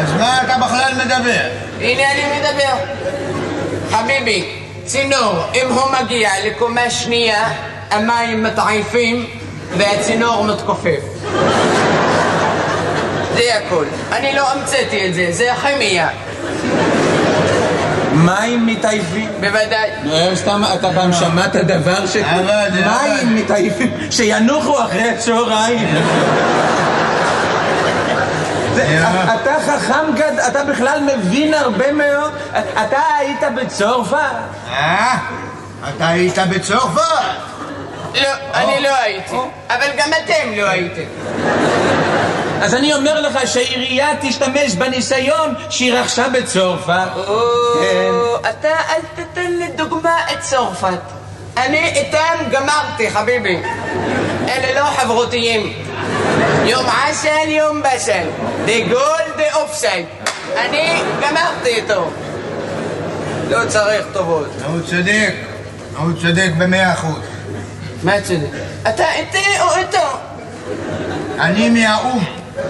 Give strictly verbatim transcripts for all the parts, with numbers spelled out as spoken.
אז מה אתה בכלל מדבר? הנה אני מדבר. חביבי, צינור, אם הוא מגיע לקומה שנייה, המים מתעייפים והצינור מתכופף. זה הכל. אני לא המצאתי את זה, זה הכימיה. מים מתעייפים? בוודאי. סתם, אתה פעם שמעת דבר ש... מים מתעייפים, שינוחו אחרי הצהריים. אתה חכם גד, אתה בכלל מבין הרבה מאוד. אתה היית בצרפת? אה? אתה היית בצרפת? לא, אני לא הייתי. אבל גם אתם לא הייתם. אז אני אומר לך שהעירייה תשתמש בניסיון שהיא רכשה בצרפת. אתה אל תתן לדוגמה את צרפת. אני איתם גמרתי, חביבי. אלה לא חברותיים. יום עסל, יום בסל. די גול, די אופסייד. אני גמרתי איתו. לא צריך טובות. הוא צודק. הוא צודק במאה אחוז. מה צודק? אתה איתי או איתו? אני מהאום.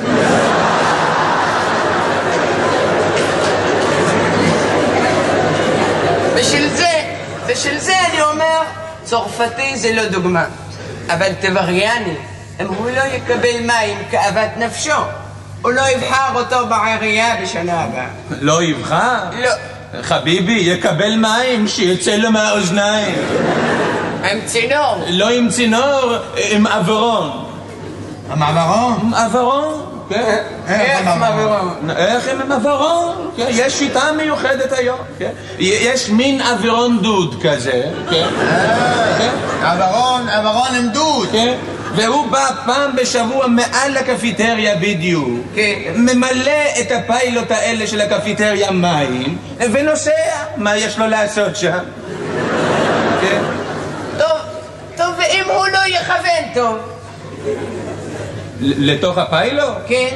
בשביל זה, בשביל זה אני אומר, צרפתי זה לא דוגמה. אבל טבריאני, אם הוא לא יקבל מים כאוות נפשו, הוא לא יבחר אותו בעירייה בשנה הבאה. לא יבחר? לא. חביבי, יקבל מים שיצא לו מהאוזניים. עם צינור. לא עם צינור, עם עברון. עם עברון? עם עברון, כן. איך עם עברון? איך עם עברון? יש שיטה מיוחדת היום. יש מין עברון דוד כזה. עברון, עברון עם דוד. והוא בא פעם בשבוע מעל הקפיטריה בדיוק, ממלא את הפיילוט האלה של הקפיטריה מים ונוסע. מה יש לו לעשות שם? טוב, טוב, ואם הוא לא יכוון טוב? לתוך הפיילוט? כן.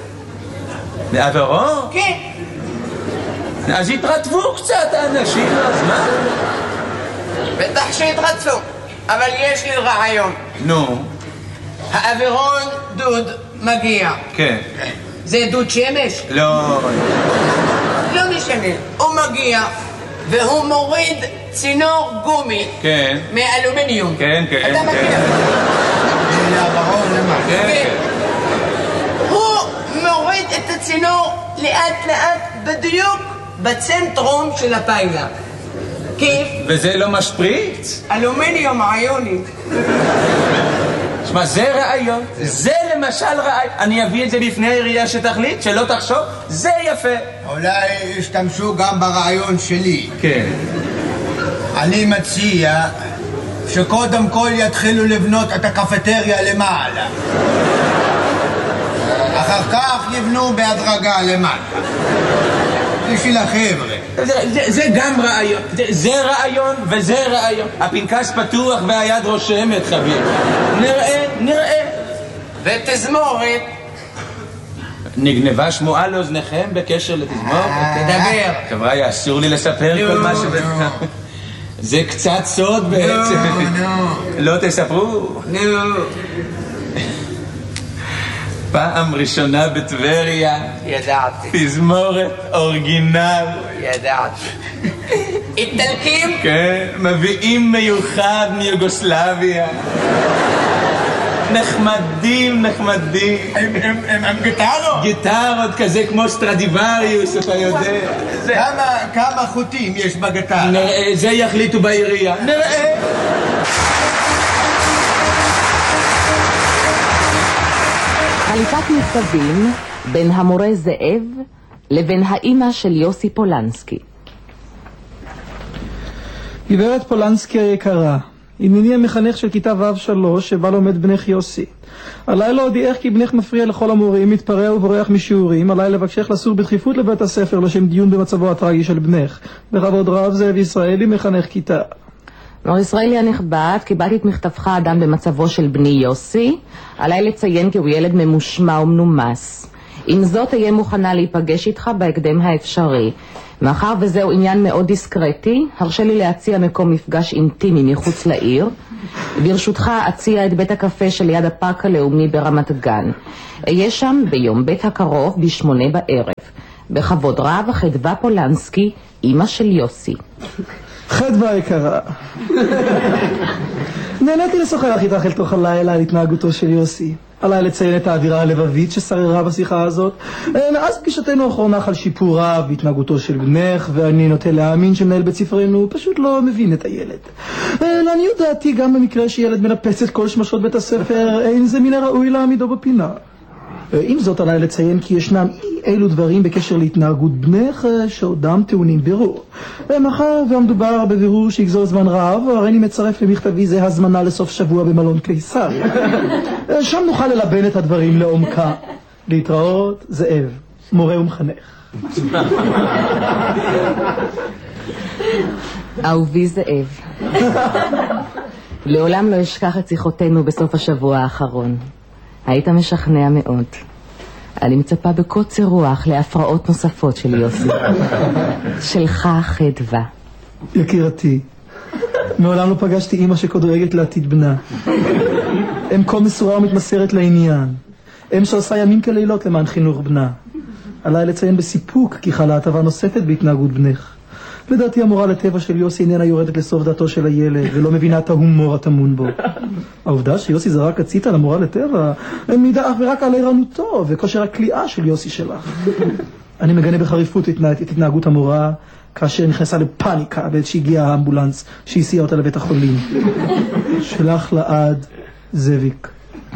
לעברו? כן. אז התרטבו קצת האנשים, אז מה? בטח שהתרטפו, אבל יש לי רעיון. נו. האווירון דוד מגיע. כן. זה דוד שמש? לא. לא משנה. הוא מגיע והוא מוריד צינור גומי. כן. מאלומיניום. כן, כן. אתה מכיר? זה האווירון למה? כן. הוא מוריד את הצינור לאט לאט בדיוק בצנטרום של הפיילה. כיף? וזה לא משפריץ? אלומיניום עיוני. שמע, זה רעיון. זה למשל רעיון. אני אביא את זה בפני העירייה שתחליט, שלא תחשוב. זה יפה. אולי ישתמשו גם ברעיון שלי. כן. אני מציע שקודם כל יתחילו לבנות את הקפטריה למעלה. אחר כך יבנו בהדרגה למטה. בשביל החבר'ה. זה, זה, זה גם רעיון. זה, זה רעיון וזה רעיון. הפנקס פתוח והיד רושמת, חביב. נראה, נראה. ותזמורת. נגנבה שמועה לאוזניכם בקשר לתזמורת? תדבר. חבר'ה, אסור לי לספר כל מה ש... זה קצת סוד בעצם. לא תספרו? נו. פעם ראשונה בטבריה. ידעתי. תזמורת אורגינל. ידעתי. איטלקים? כן, מביאים מיוחד מיוגוסלביה. נחמדים, נחמדים. הם גיטרות? גיטרות כזה כמו סטרדיווריוס, אתה יודע. כמה חוטים יש בגיטרה? נראה, זה יחליטו בעירייה. נראה. חליפת מכתבים בין המורה זאב לבין האימא של יוסי פולנסקי. גברת פולנסקי היקרה, הנני המחנך של כיתה ו' שלוש שבה לומד בנך יוסי. עליי להודיעך כי בנך מפריע לכל המורים, מתפרע ובורח משיעורים. עליי לבקשך לסור בדחיפות לבית הספר לשם דיון במצבו הטרגי של בנך. בכבוד רב, זאב ישראלי, מחנך כיתה. מר ישראלי הנכבד, קיבלתי את מכתבך אדם במצבו של בני יוסי. עליי לציין כי הוא ילד ממושמע ומנומס. עם זאת אהיה מוכנה להיפגש איתך בהקדם האפשרי. מאחר וזהו עניין מאוד דיסקרטי, הרשה לי להציע מקום מפגש אינטימי מחוץ לעיר. ברשותך אציע את בית הקפה שליד הפארק הלאומי ברמת גן. אהיה שם ביום בית הקרוב בשמונה בערב. בכבוד רב, חדווה פולנסקי, אמא של יוסי. חדווה יקרה. נהניתי לשוחח איתך אל תוך הלילה על התנהגותו של יוסי. עליי לציין את האווירה הלבבית ששררה בשיחה הזאת. מאז פגישתנו האחרונה חל שיפור רב בהתנהגותו של בנך, ואני נוטה להאמין שמנהל בית ספרנו פשוט לא מבין את הילד. לעניות דעתי, גם במקרה שילד מנפץ את כל שמשות בית הספר, אין זה מן הראוי להעמידו בפינה. עם זאת, עליי לציין כי ישנם אי אילו דברים בקשר להתנהגות בנך שעודם טעונים בירור. מאחר והמדובר בבירור שיגזור זמן רב, הרי אני מצרף למכתבי זה הזמנה לסוף שבוע במלון קיסר. שם נוכל ללבן את הדברים לעומקה. להתראות, זאב, מורה ומחנך. אהובי זאב, לעולם לא אשכח את שיחותינו בסוף השבוע האחרון. היית משכנע מאוד. אני מצפה בקוצר רוח להפרעות נוספות של יוסי. שלך חדווה. יקירתי, מעולם לא פגשתי אמא שכודרגת לעתיד בנה. אם כה מסורה ומתמסרת לעניין. אם שעושה ימים כלילות למען חינוך בנה. עליי לציין בסיפוק כי חלה הטבה נוספת בהתנהגות בנך. לדעתי המורה לטבע של יוסי איננה יורדת לסוף דעתו של הילד ולא מבינה את ההומור הטמון בו. העובדה שיוסי זרק הציתה למורה לטבע מעידה אך ורק על ערנותו וכושר הקליעה של יוסי שלך. אני מגנה בחריפות את התנהגות המורה כאשר נכנסה לפאניקה בעת שהגיע האמבולנס שהסיע אותה לבית החולים. שלח לעד זאביק.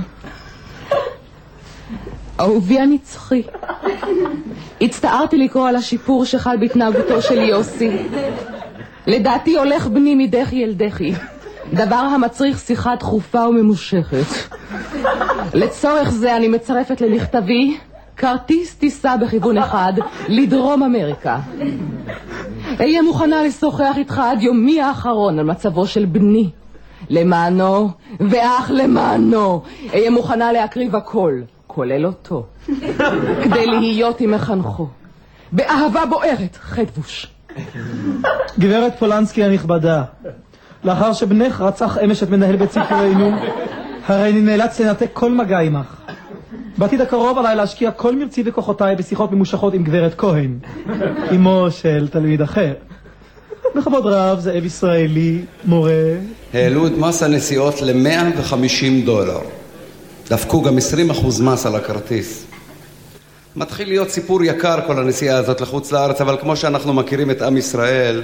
אהובי הנצחי, הצטערתי לקרוא על השיפור שחל בהתנהגותו של יוסי. לדעתי הולך בני מדחי אל דחי, דבר המצריך שיחה דחופה וממושכת. לצורך זה אני מצרפת למכתבי כרטיס טיסה בכיוון אחד לדרום אמריקה. אהיה מוכנה לשוחח איתך עד יומי האחרון על מצבו של בני. למענו ואך למענו אהיה מוכנה להקריב הכל, כולל אותו, כדי להיות עם מחנכו באהבה בוערת. חדבוש. גברת פולנסקי הנכבדה, לאחר שבנך רצח אמש את מנהל בית ספרנו, הרי אני נאלץ לנתק כל מגע עמך. בעתיד הקרוב עליי להשקיע כל מרצי וכוחותיי בשיחות ממושכות עם גברת כהן, אמו של תלמיד אחר. בכבוד רב, זאב ישראלי, מורה. העלו את מס הנסיעות ל-מאה וחמישים דולר. דפקו גם עשרים אחוז מס על הכרטיס. מתחיל להיות סיפור יקר כל הנסיעה הזאת לחוץ לארץ, אבל כמו שאנחנו מכירים את עם ישראל,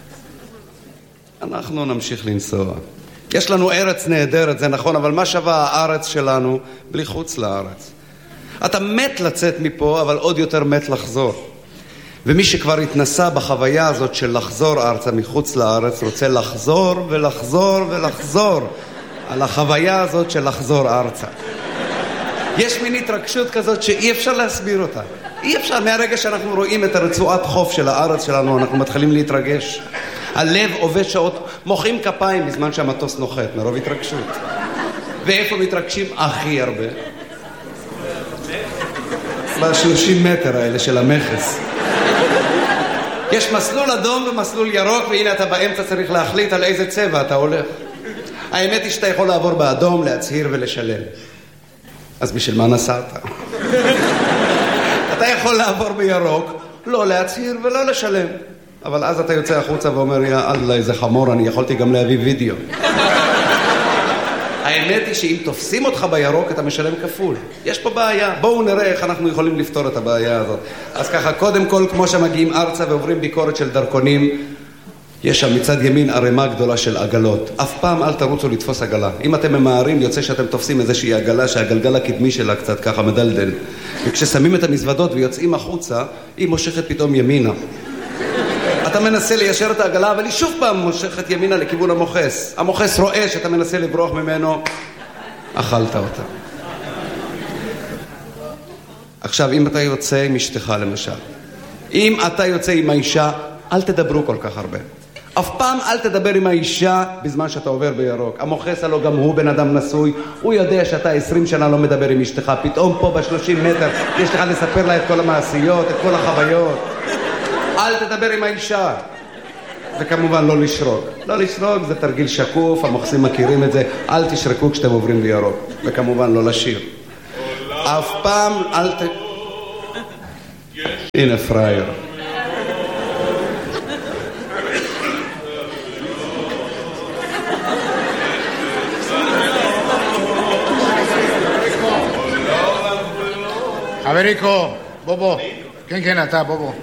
אנחנו נמשיך לנסוע. יש לנו ארץ נהדרת, זה נכון, אבל מה שווה הארץ שלנו בלי חוץ לארץ? אתה מת לצאת מפה, אבל עוד יותר מת לחזור. ומי שכבר התנסה בחוויה הזאת של לחזור ארצה מחוץ לארץ, רוצה לחזור ולחזור ולחזור על החוויה הזאת של לחזור ארצה. יש מין התרגשות כזאת שאי אפשר להסביר אותה. אי אפשר, מהרגע שאנחנו רואים את הרצועת חוף של הארץ שלנו, אנחנו מתחילים להתרגש. הלב עובד שעות, מוחאים כפיים בזמן שהמטוס נוחת, מרוב התרגשות. ואיפה מתרגשים הכי הרבה? ב-שלושים מטר האלה של המכס. יש מסלול אדום ומסלול ירוק, והנה אתה באמצע צריך להחליט על איזה צבע אתה הולך. האמת היא שאתה יכול לעבור באדום, להצהיר ולשלם. אז בשביל מה נסעת? אתה יכול לעבור בירוק, לא להצהיר ולא לשלם. אבל אז אתה יוצא החוצה ואומר, יא אללה, איזה חמור, אני יכולתי גם להביא וידאו. האמת היא שאם תופסים אותך בירוק, אתה משלם כפול. יש פה בעיה. בואו נראה איך אנחנו יכולים לפתור את הבעיה הזאת. אז ככה, קודם כל, כמו שמגיעים ארצה ועוברים ביקורת של דרכונים, יש שם מצד ימין ערימה גדולה של עגלות. אף פעם אל תרוצו לתפוס עגלה. אם אתם ממהרים, יוצא שאתם תופסים איזושהי עגלה שהגלגל הקדמי שלה קצת ככה מדלדל. וכששמים את המזוודות ויוצאים החוצה, היא מושכת פתאום ימינה. אתה מנסה ליישר את העגלה, אבל היא שוב פעם מושכת ימינה לכיוון המוחס. המוחס רואה שאתה מנסה לברוח ממנו, אכלת אותה. עכשיו, אם אתה יוצא עם אשתך למשל, אם אתה יוצא עם האישה, אל תדברו כל כך הרבה. אף פעם אל תדבר עם האישה בזמן שאתה עובר בירוק. המוחס הלא גם הוא בן אדם נשוי, הוא יודע שאתה עשרים שנה לא מדבר עם אשתך, פתאום פה בשלושים מטר יש לך לספר לה את כל המעשיות, את כל החוויות. אל תדבר עם האישה. וכמובן לא לשרוק. לא לשרוק זה תרגיל שקוף, המוחסים מכירים את זה. אל תשרקו כשאתם עוברים בירוק. וכמובן לא לשיר. אף פעם אל ת... הנה פרייר. חבריקו, בוא בוא. כן, כן, אתה, בוא בוא.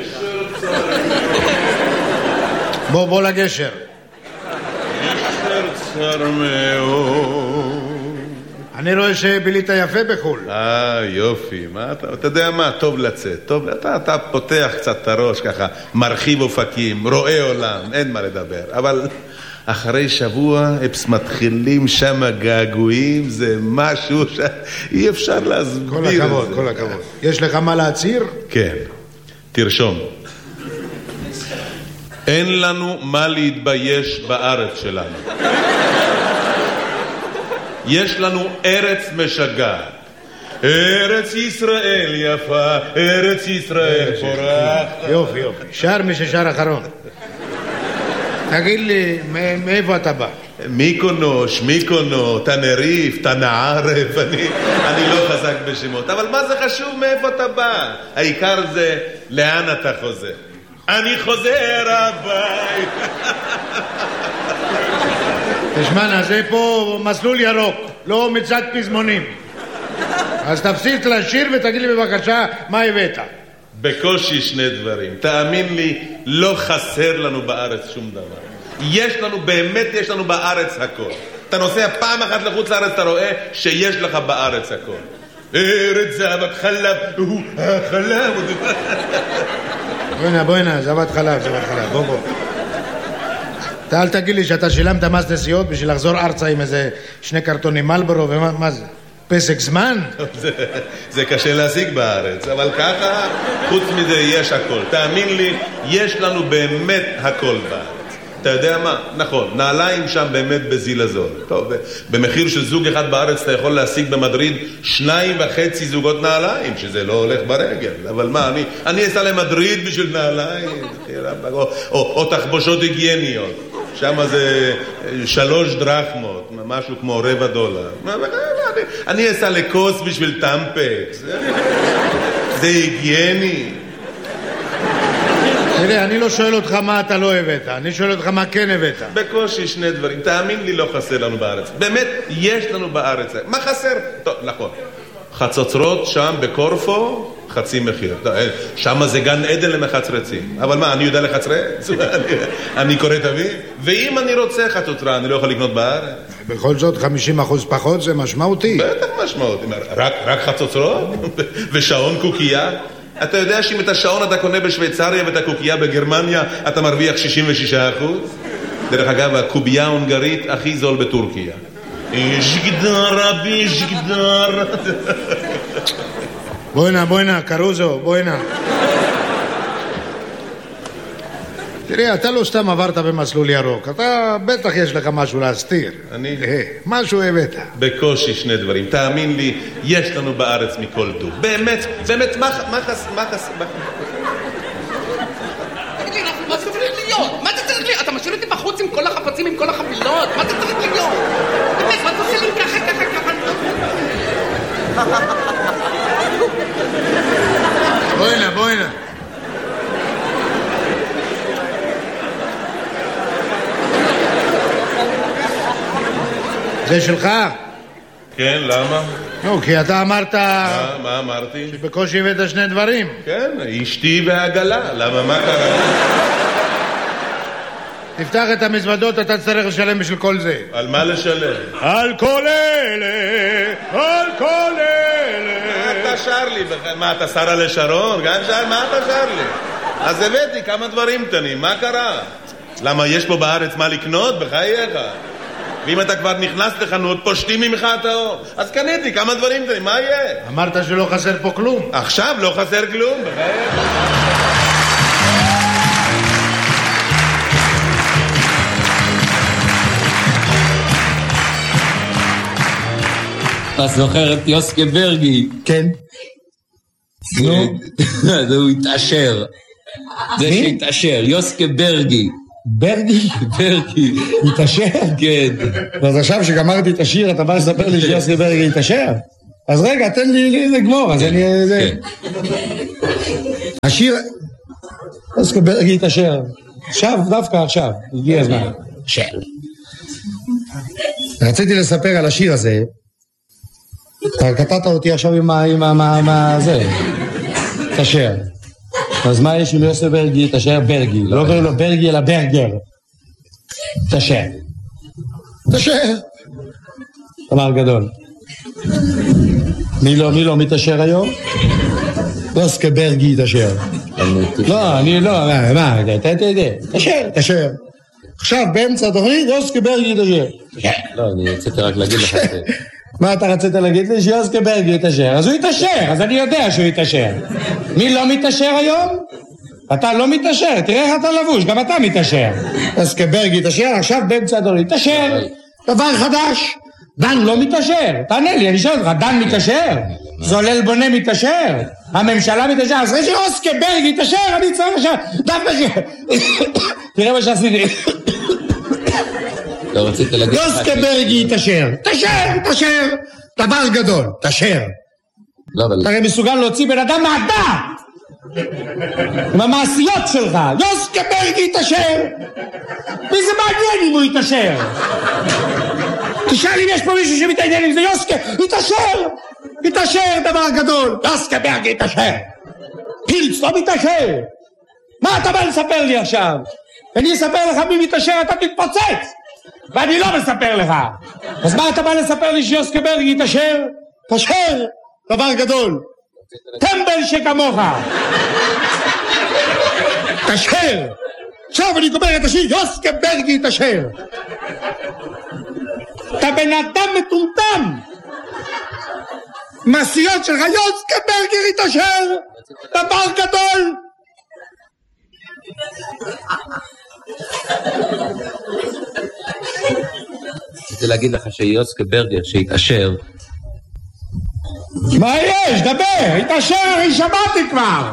בוא, בוא לגשר. גשר צר מאוד. אני רואה שבילית יפה בחול. אה, יופי. מה אתה, אתה יודע מה? טוב לצאת. טוב, אתה, אתה פותח קצת את הראש ככה, מרחיב אופקים, רואה עולם, אין מה לדבר. אבל אחרי שבוע אפס מתחילים שם געגועים, זה משהו שאי אפשר להסביר. כל הכבוד, כל הכבוד. יש לך מה להצהיר? כן. תרשום. אין לנו מה להתבייש בארץ שלנו. יש לנו ארץ משגעת. ארץ ישראל יפה, ארץ ישראל פורחת. יופי, יופי. שר מי ששר אחרון. תגיד לי, מאיפה אתה בא? מיקונוש, מיקונו, תנריף, תנערף, אני, אני לא חזק בשמות. אבל מה זה חשוב מאיפה אתה בא? העיקר זה לאן אתה חוזר. אני חוזר הבית. תשמע, זה פה מסלול ירוק, לא מצד פזמונים. אז תפסיק לשיר ותגיד לי בבקשה מה הבאת. בקושי שני דברים. תאמין לי, לא חסר לנו בארץ שום דבר. יש לנו, באמת יש לנו בארץ הכל. אתה נוסע פעם אחת לחוץ לארץ, אתה רואה שיש לך בארץ הכל. ארץ זבת חלב, הוא החלב. בוא הנה, בוא הנה, זבת חלב, זבת חלב, בוא בוא. אתה אל תגיד לי שאתה שילמת מס נסיעות בשביל לחזור ארצה עם איזה שני קרטונים מלבורו, ומה מה זה? פסק זמן? זה, זה קשה להשיג בארץ, אבל ככה, חוץ מזה יש הכל. תאמין לי, יש לנו באמת הכל בארץ. אתה יודע מה? נכון, נעליים שם באמת בזיל הזול. טוב, במחיר של זוג אחד בארץ אתה יכול להשיג במדריד שניים וחצי זוגות נעליים, שזה לא הולך ברגל. אבל מה, אני, אני אסע למדריד בשביל נעליים, או, או, או תחבושות היגייניות. שם זה שלוש דרחמות, משהו כמו רבע דולר. אני, אני אסע לקוס בשביל טמפקס. זה היגייני. תראה, אני לא שואל אותך מה אתה לא הבאת, אני שואל אותך מה כן הבאת. בקושי שני דברים, תאמין לי, לא חסר לנו בארץ. באמת, יש לנו בארץ. מה חסר? טוב, נכון. חצוצרות שם בקורפו, חצי מחיר. שם זה גן עדן למחצרצים. אבל מה, אני יודע לחצרץ? אני קורא תביא? ואם אני רוצה חצוצרה, אני לא יכול לקנות בארץ? בכל זאת, חמישים אחוז פחות זה משמעותי. בטח משמעותי. רק, רק חצוצרות? ושעון קוקייה? אתה יודע שאם את השעון אתה קונה בשוויצריה ואת הקוקייה בגרמניה, אתה מרוויח שישים ושישה אחוז? דרך אגב, הקובייה ההונגרית הכי זול בטורקיה. ז'גדר, רבי, ז'גדר. בוא הנה, בוא הנה, קרוזו, בוא הנה. תראה, אתה לא סתם עברת במסלול ירוק, אתה בטח יש לך משהו להסתיר. אני? משהו הבאת. בקושי שני דברים. תאמין לי, יש לנו בארץ מכל דו. באמת, באמת, מה חס... מה חס... תגיד לי, מה זה צריך להיות? מה זה צריך להיות? אתה משאיר אותי בחוץ עם כל החפצים, עם כל החבילות? מה זה צריך להיות? באמת, מה אתה עושה לי ככה, ככה, ככה? בוא הנה, בוא הנה. זה שלך? כן, למה? נו, כי אתה אמרת... מה, מה אמרתי? שבקושי הבאת שני דברים. כן, אשתי והעגלה. למה, מה קרה? תפתח את המזוודות, אתה צריך לשלם בשביל כל זה. על מה לשלם? על כל אלה, על כל אלה. מה אתה שר לי? מה, אתה שרה לשרון? גם שר, מה אתה שר לי? אז הבאתי כמה דברים קטנים, מה קרה? למה, יש פה בארץ מה לקנות? בחייך. ואם אתה כבר נכנס לחנות, פושטים ממך את האור. אז קניתי כמה דברים קטנים, מה יהיה? אמרת שלא חסר פה כלום. עכשיו לא חסר כלום, בחייך. אתה זוכר את יוסקה ברגי? כן. נו, זה הוא התעשר. זה שהתעשר, יוסקה ברגי. ברגי? ברגי. התעשר? כן. אז עכשיו שגמרתי את השיר, אתה בא לספר לי שיוסקה ברגי התעשר? אז רגע, תן לי לגמור, אז אני... השיר... יוסקה ברגי התעשר. עכשיו, דווקא עכשיו, הגיע הזמן. שיר. רציתי לספר על השיר הזה. אתה קטעת אותי עכשיו עם ה... עם ה... זה. תעשר. אז מה יש עם יוסקה ברגי התעשר? ברגי. לא קוראים לו ברגי, אלא ברגר. תעשר. תעשר. דבר גדול. מי לא, מי לא מתעשר היום? יוסקה ברגי התעשר. לא, אני לא, מה, אתה יודע, תעשר, תעשר. עכשיו באמצע התוכנית יוסקה ברגי התעשר. לא, אני רציתי רק להגיד לך את זה. מה אתה רצית להגיד לי? שיוסקה ברגי התעשר. אז הוא התעשר, אז אני יודע שהוא התעשר. מי לא מתעשר היום? אתה לא מתעשר, תראה איך אתה לבוש, גם אתה מתעשר. יוסקה ברגי התעשר, עכשיו באמצע התוכנית. תעשר, דבר חדש. דן לא מתעשר, תענה לי, אני שואל אותך, דן מתעשר? זולל בונה מתעשר? הממשלה מתעשר? אז ראשי יוסקה ברגי מתעשר, אני צריך עכשיו, דווקא ש... תראה מה שעשיתי. לא רצית להגיד... יוסקה ברגי מתעשר, תעשר, תעשר, דבר גדול, תעשר. לא, אבל... אתה הרי מסוגל להוציא בן אדם מהדעת עם המעשיות שלך. יוסקה ברגי מתעשר, מי זה מעניין אם הוא יתעשר? תשאל אם יש פה מישהו שמתעניין עם זה. יוסקה, התעשר, התעשר דבר גדול. יוסקה ברגי התעשר. פילץ לא מתעשר. מה אתה בא לספר לי עכשיו? אני אספר לך מי מתעשר, אתה תתפוצץ, ואני לא מספר לך. אז מה אתה בא לספר לי שיוסקה ברגי התעשר? תעשר, דבר גדול. טמבל שכמוך. תעשר. עכשיו אני גומר את השיר. יוסקה ברגי התעשר. אתה בן אדם מטומטם. מעשיות שלך. יוסקה ברגי התעשר, דבר גדול. רציתי להגיד לך שיוסקה ברגר שהתעשר. מה יש? דבר, התעשר, אני שמעתי כבר.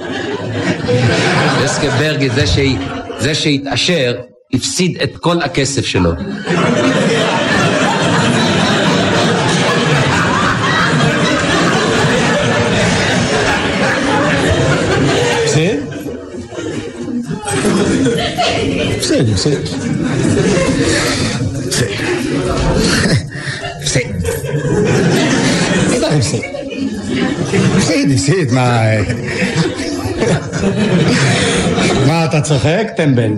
יוסקה ברגר זה, ש... זה שהתעשר הפסיד את כל הכסף שלו. הפסיד? הפסיד, הפסיד. הפסיד. בטח הפסיד. הפסיד, הפסיד, מה... מה אתה צוחק, טמבל?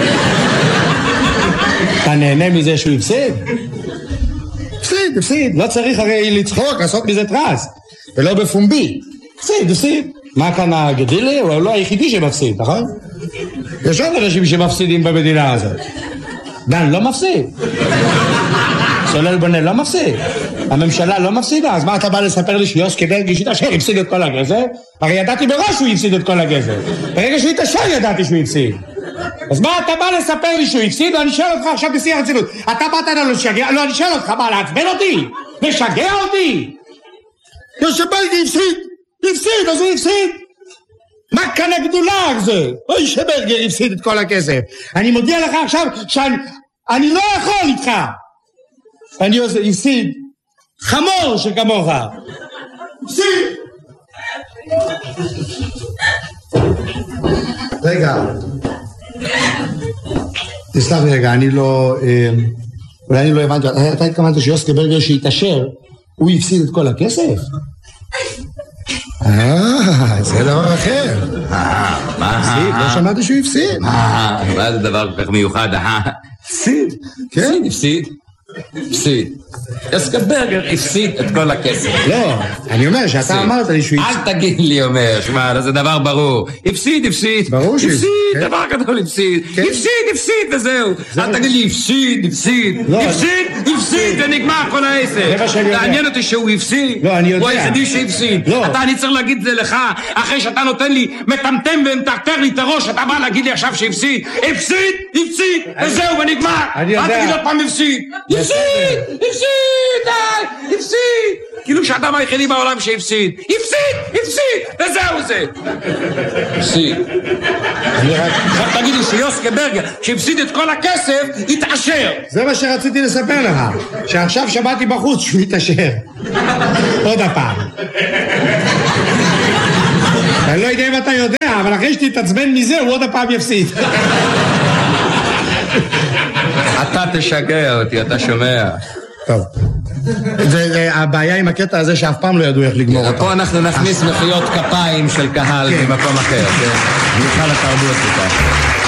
אתה נהנה מזה שהוא הפסיד? הפסיד, הפסיד. לא צריך הרי לצחוק, לעשות מזה טרס. ולא בפומבי. הפסיד, הפסיד. מה כאן הגדילה? הוא לא היחידי שמפסיד, נכון? יש עוד אנשים שמפסידים במדינה הזאת. דן לא מפסיד. סולל בונה לא מפסיד. הממשלה לא מפסידה. אז מה אתה בא לספר לי שיוסקה ברגי שהתעשר הפסיד את כל הגזר? הרי ידעתי בראש שהוא הפסיד את כל הגזר. ברגע שהוא התעשר ידעתי שהוא הפסיד. אז מה אתה בא לספר לי שהוא הפסיד? ואני שואל אותך עכשיו בשיא הרצינות. אתה באת לנו לשגע? לא, אני שואל אותך מה, לעצבן אותי? משגע אותי? יוסקה ברגי הפסיד. הפסיד, אז הוא הפסיד. מה כאן הגדולה על זה? אוי שברגר הפסיד את כל הכסף. אני מודיע לך עכשיו שאני אני לא יכול איתך. אני עושה, הפסיד חמור שכמוך. הפסיד. רגע, תסלח לי רגע, אני לא, אולי אני לא הבנתי, אתה התכוונת שיוסקה ברגר שהתעשר, הוא הפסיד את כל הכסף? אה, זה דבר אחר. אה, מה? הפסיד, לא שמעתי שהוא הפסיד. אה, מה זה דבר כל כך מיוחד? אה, הפסיד, כן? הפסיד, הפסיד. יוסקה ברגר הפסיד את כל הכסף. לא, אני אומר שאתה אמרת לי שהוא הפסיד. אל תגיד לי, אומר, שמע, זה דבר ברור. הפסיד, הפסיד. ברור שהפסיד. הפסיד, דבר גדול, הפסיד. הפסיד, הפסיד, וזהו. אל תגיד לי, הפסיד, הפסיד. הפסיד, הפסיד, ונגמר כל העסק. תעניין אותי שהוא הפסיד. לא, אני יודע. הוא היחידי שהפסיד. אתה, אני צריך להגיד זה לך, אחרי שאתה נותן לי, מטמטם ומטרטר לי את הראש, אתה בא להגיד לי עכשיו שהפסיד. הפסיד, הפסיד, וזהו, ונגמר. אל תגיד עוד פעם הפסיד. הפסיד! הפסיד! די! הפסיד! כאילו שאדם היחידי בעולם שהפסיד. הפסיד! הפסיד! וזהו זה! הפסיד. עכשיו תגיד לי שיוסקה ברגר, שהפסיד את כל הכסף, יתעשר. זה מה שרציתי לספר לך, שעכשיו שמעתי בחוץ שהוא יתעשר. עוד הפעם. אני לא יודע אם אתה יודע, אבל אחרי שתתעצבן מזה, הוא עוד הפעם יפסיד. אתה תשגע אותי, אתה שומע. טוב. הבעיה עם הקטע הזה שאף פעם לא ידעו איך לגמור אותה. פה אנחנו נכניס מחיאות כפיים של קהל ממקום אחר. נוכל התרבות אותה.